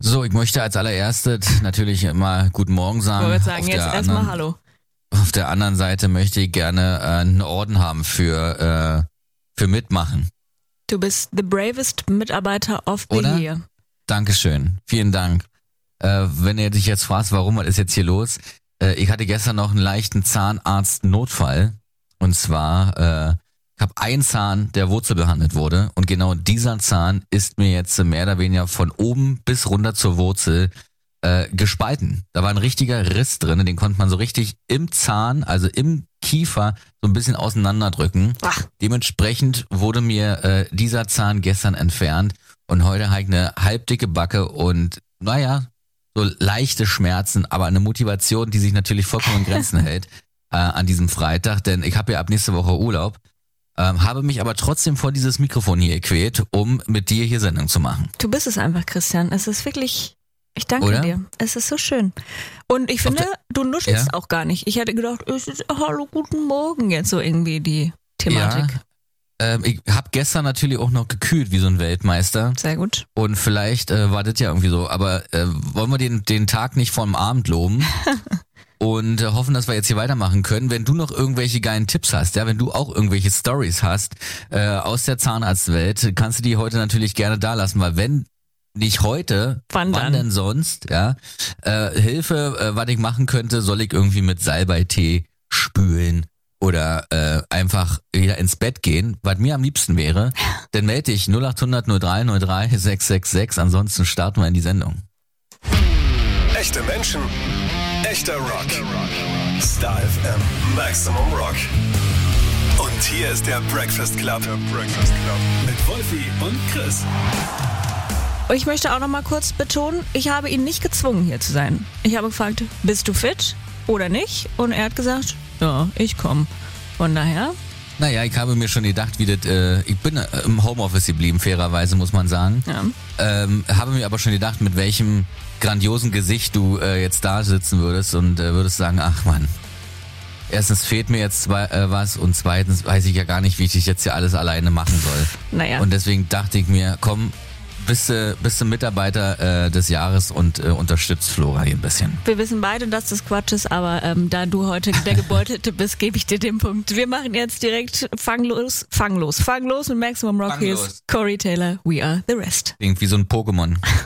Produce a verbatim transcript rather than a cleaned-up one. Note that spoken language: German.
So, ich möchte als allererstes natürlich mal guten Morgen sagen. Ich wollte sagen, Auf jetzt der erstmal anderen- Hallo. Auf der anderen Seite möchte ich gerne äh, einen Orden haben für, äh, für Mitmachen. Du bist the bravest Mitarbeiter of the Oder? year. Dankeschön, vielen Dank. Äh, wenn ihr dich jetzt fragst, warum, was ist jetzt hier los? Äh, ich hatte gestern noch einen leichten Zahnarzt-Notfall. Und zwar, äh, ich habe einen Zahn, der Wurzel behandelt wurde. Und genau dieser Zahn ist mir jetzt mehr oder weniger von oben bis runter zur Wurzel äh, gespalten. Da war ein richtiger Riss drin, den konnte man so richtig im Zahn, also im Kiefer, so ein bisschen auseinanderdrücken. Ach. Dementsprechend wurde mir äh, dieser Zahn gestern entfernt und heute habe ich eine halbdicke Backe und naja, so leichte Schmerzen, aber eine Motivation, die sich natürlich vollkommen in Grenzen hält äh, an diesem Freitag, denn ich habe ja ab nächste Woche Urlaub, ähm, habe mich aber trotzdem vor dieses Mikrofon hier gequält, um mit dir hier Sendung zu machen. Du bist es einfach, Christian. Es ist wirklich, ich danke Oder? dir. Es ist so schön. Und ich finde, der- du nuschelst Ja? auch gar nicht. Ich hätte gedacht, es ist Hallo, guten Morgen jetzt so irgendwie die Thematik. Ja, ähm, ich habe gestern natürlich auch noch gekühlt wie so ein Weltmeister. Sehr gut. Und vielleicht äh, war das ja irgendwie so, aber äh, wollen wir den, den Tag nicht vom Abend loben und äh, hoffen, dass wir jetzt hier weitermachen können. Wenn du noch irgendwelche geilen Tipps hast, ja, wenn du auch irgendwelche Stories hast äh, aus der Zahnarztwelt, kannst du die heute natürlich gerne da lassen, weil wenn nicht heute, Wann dann? denn sonst, ja, äh, Hilfe, äh, was ich machen könnte, soll ich irgendwie mit Salbeitee spülen oder äh, einfach wieder ins Bett gehen, was mir am liebsten wäre, dann melde dich null acht hundert null drei null drei sechs sechs sechs, ansonsten starten wir in die Sendung. Echte Menschen, echter Rock. Star F M, Maximum Rock. Und hier ist der Breakfast Club. Der Breakfast Club. Mit Wolfi und Chris. Und ich möchte auch noch mal kurz betonen, ich habe ihn nicht gezwungen, hier zu sein. Ich habe gefragt, bist du fit oder nicht? Und er hat gesagt, ja, ich komme. Von daher, Naja, ich habe mir schon gedacht, wie das, äh, ich bin äh, im Homeoffice geblieben, fairerweise muss man sagen. ja. Ähm, habe mir aber schon gedacht, mit welchem grandiosen Gesicht du äh, jetzt da sitzen würdest und äh, würdest sagen, ach Mann, erstens fehlt mir jetzt zwei, äh, was und zweitens weiß ich ja gar nicht, wie ich das jetzt hier alles alleine machen soll. Naja. Und deswegen dachte ich mir, komm, bist du, bist du Mitarbeiter äh, des Jahres und äh, unterstützt Flora hier ein bisschen. Wir wissen beide, dass das Quatsch ist, aber ähm, da du heute der Gebeutelte bist, gebe ich dir den Punkt. Wir machen jetzt direkt fanglos, fanglos, fanglos mit Maximum Rock. Hier Fanglos. ist Corey Taylor, We Are The Rest. Irgendwie so ein Pokémon.